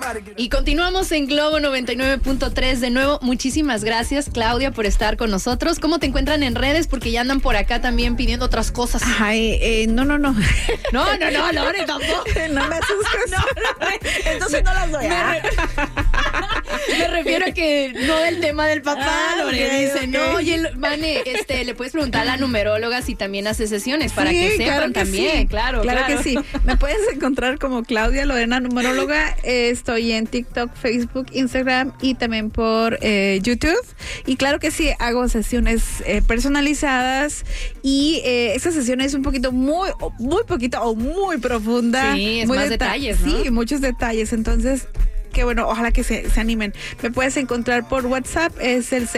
Y continuamos en Globo 99.3 de nuevo. Muchísimas gracias, Claudia, por estar con nosotros. ¿Cómo te encuentran en redes? Porque ya andan por acá también pidiendo otras cosas. Ay, no. No, Lore, tampoco. No me asustes. No, entonces no las doy. Me refiero a que no del tema del papá, Lore. Okay, Dice, okay. no, oye, Vane, le puedes preguntar a la numeróloga si también hace sesiones para que sepan claro que también. Sí. Claro que sí. Me puedes encontrar como Claudia Lorena Numeróloga. Estoy en TikTok, Facebook, Instagram y también por YouTube. Y claro que sí, hago sesiones personalizadas y esta sesión es un poquito muy poquito o muy profunda. Sí, es muy más detalles, ¿no? Sí, muchos detalles. Entonces, que bueno, ojalá que se animen. Me puedes encontrar por WhatsApp, es el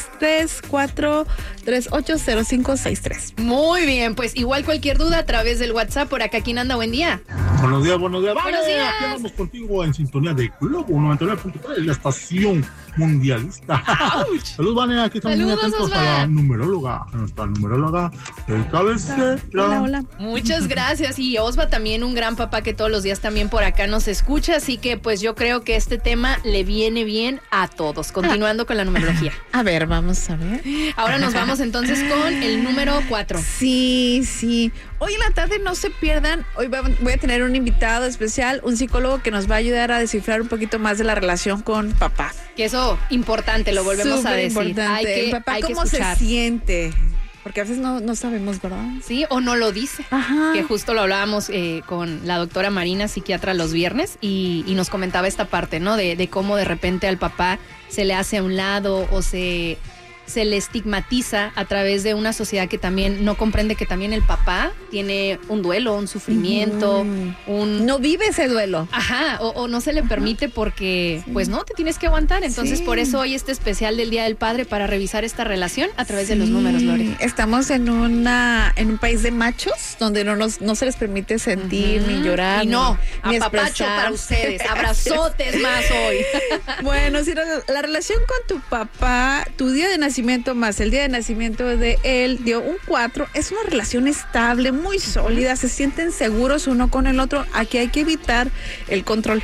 663-438-0563. Muy bien, pues igual cualquier duda a través del WhatsApp. Por acá, ¿quién anda? Buen día. Buenos días. Buenos días. Aquí andamos contigo en sintonía de Globo 99.3, la estación mundialista. Saludos, Vane, aquí estamos muy atentos a la numeróloga, del cabecera. Hola. Muchas gracias. Y Osva también, un gran papá que todos los días también por acá nos escucha. Así que pues yo creo que este tema le viene bien a todos. Continuando con la numerología. A ver, vamos a ver. Ahora nos vamos entonces con el número 4. Sí. Hoy en la tarde no se pierdan. Hoy voy a tener un invitado especial, un psicólogo que nos va a ayudar a descifrar un poquito más de la relación con papá. Que eso, importante, lo volvemos a decir. Importante. El papá, ¿cómo se siente? Porque a veces no sabemos, ¿verdad? Sí, o no lo dice. Ajá. Que justo lo hablábamos con la doctora Marina, psiquiatra, los viernes, y nos comentaba esta parte, ¿no? De cómo de repente al papá se le hace a un lado o se le estigmatiza a través de una sociedad que también no comprende que también el papá tiene un duelo, un sufrimiento, no vive ese duelo. Ajá, o no se le permite porque, pues no, te tienes que aguantar. Entonces, por eso hoy este especial del Día del Padre para revisar esta relación a través de los números, Lore. Estamos en un país de machos donde no se les permite sentir ni llorar. Y no, ni apapacho expresar. para ustedes, abrazotes más hoy. Bueno, si la relación con tu papá, tu día de nacimiento más el día de nacimiento de él dio un 4, es una relación estable, muy sólida, se sienten seguros uno con el otro. Aquí hay que evitar el control.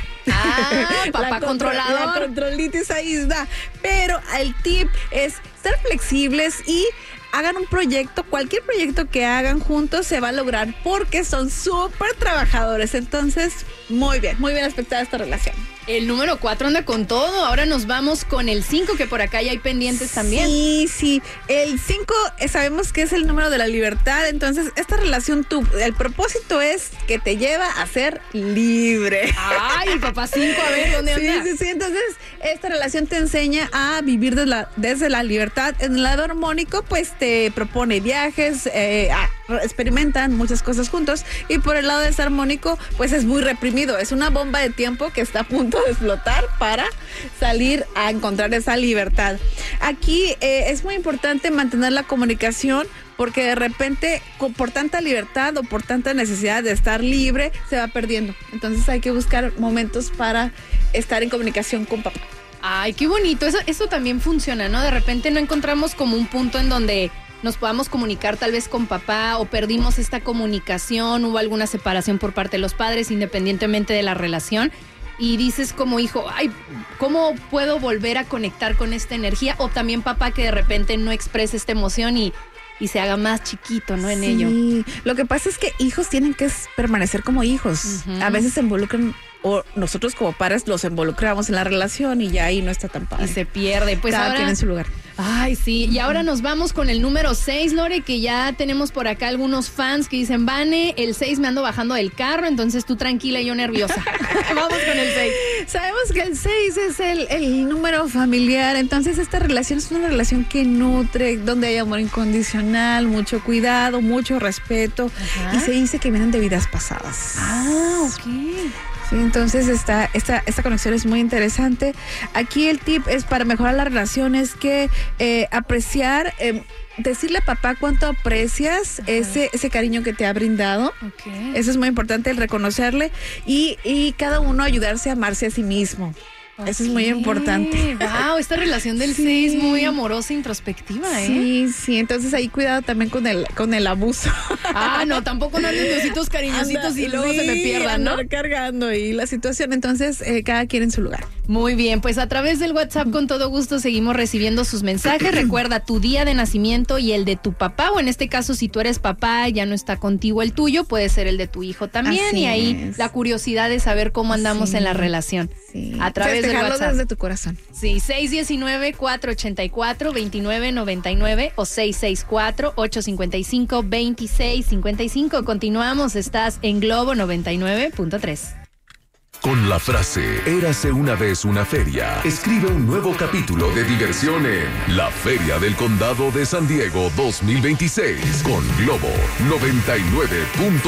Papá controlador. La controlitis ahí está. Pero el tip es ser flexibles y hagan un proyecto, cualquier proyecto que hagan juntos se va a lograr porque son súper trabajadores. Entonces, muy bien aspectada esta relación. El número 4 anda con todo. Ahora nos vamos con el 5, que por acá ya hay pendientes también. Sí. El 5 sabemos que es el número de la libertad. Entonces, esta relación, el propósito es que te lleva a ser libre. Ay, el papá 5, a ver, ¿dónde anda? Sí. Entonces, esta relación te enseña a vivir desde la libertad. En el lado armónico, pues te propone viajes, experimentan muchas cosas juntos. Y por el lado desarmónico, pues es muy reprimido. Es una bomba de tiempo que está a punto de explotar para salir a encontrar esa libertad. Aquí es muy importante mantener la comunicación porque de repente por tanta libertad o por tanta necesidad de estar libre se va perdiendo. Entonces hay que buscar momentos para estar en comunicación con papá. Ay, qué bonito. Eso también funciona, ¿no? De repente no encontramos como un punto en donde nos podamos comunicar tal vez con papá o perdimos esta comunicación, hubo alguna separación por parte de los padres independientemente de la relación. Y dices como hijo, ay, ¿cómo puedo volver a conectar con esta energía? O también papá que de repente no exprese esta emoción y se haga más chiquito, ¿no? En ello. Lo que pasa es que hijos tienen que permanecer como hijos. A veces se involucran, o nosotros como padres los involucramos en la relación y ya ahí no está tan padre. Y se pierde. Pues cada ahora quien en su lugar. Ay, sí. Y ahora nos vamos con el número 6, Lore, que ya tenemos por acá algunos fans que dicen, Vane, el 6 me ando bajando del carro, entonces tú tranquila y yo nerviosa. Vamos con el 6. Sabemos que el 6 es el número familiar, entonces esta relación es una relación que nutre, donde hay amor incondicional, mucho cuidado, mucho respeto. Ajá. Y se dice que vienen de vidas pasadas. Ok. Sí, entonces esta conexión es muy interesante. Aquí el tip es para mejorar la relación es que apreciar, decirle a papá cuánto aprecias ese cariño que te ha brindado. Okay. Eso es muy importante, el reconocerle y cada uno ayudarse a amarse a sí mismo. Eso es muy importante. Wow, esta relación del 6 muy amorosa, introspectiva, Sí, entonces ahí cuidado también con el abuso. No, tampoco no anden ositos cariñositos y luego se me pierdan, ¿no? Cargando y la situación, entonces cada quien en su lugar. Muy bien, pues a través del WhatsApp con todo gusto seguimos recibiendo sus mensajes. Recuerda tu día de nacimiento y el de tu papá, o en este caso si tú eres papá, ya no está contigo el tuyo, puede ser el de tu hijo también. Así y ahí es. La curiosidad de saber cómo andamos en la relación. Sí. A través del WhatsApp. Desde tu corazón. Sí, 619-484-2999 o 664-855-2655. Continuamos, estás en Globo 99.3. Con la frase Érase una vez una feria, escribe un nuevo capítulo de diversión en La Feria del Condado de San Diego 2026 con Globo 99.3.